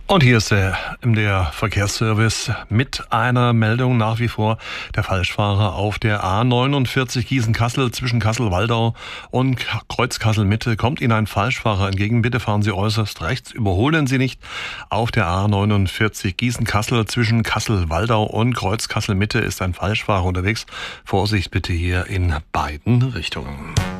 Und hier ist der MDR Verkehrsservice mit einer Meldung nach wie vor. Der Falschfahrer auf der A49 Gießen-Kassel zwischen Kassel-Waldau und Kreuz-Kassel-Mitte kommt Ihnen ein Falschfahrer entgegen. Bitte fahren Sie äußerst rechts, überholen Sie nicht. Auf der A49 Gießen-Kassel zwischen Kassel-Waldau und Kreuz-Kassel-Mitte ist ein Falschfahrer unterwegs. Vorsicht bitte hier in beiden Richtungen.